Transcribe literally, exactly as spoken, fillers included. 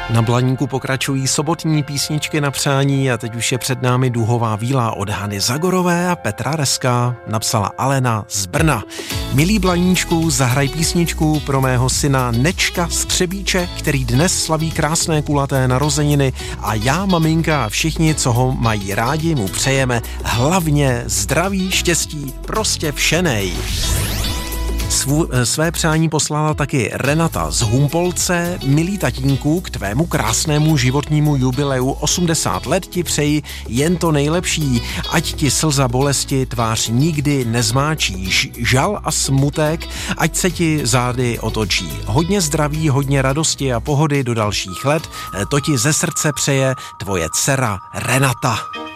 Na Blaníku pokračují sobotní písničky na přání a teď už je před námi Duhová víla od Hany Zagorové a Petra Reska, napsala Alena z Brna. Milý Blaníčku, zahraj písničku pro mého syna Nečka z Třebíče, který dnes slaví krásné kulaté narozeniny a já, maminka a všichni, co ho mají rádi, mu přejeme hlavně zdraví, štěstí, prostě všenej. Svů, své přání poslala taky Renata z Humpolce. Milý tatínku, k tvému krásnému životnímu jubileu osmdesát let ti přeji jen to nejlepší, ať ti slza bolesti tvář nikdy nezmáčí, žal a smutek, ať se ti zády otočí. Hodně zdraví, hodně radosti a pohody do dalších let, to ti ze srdce přeje tvoje dcera Renata.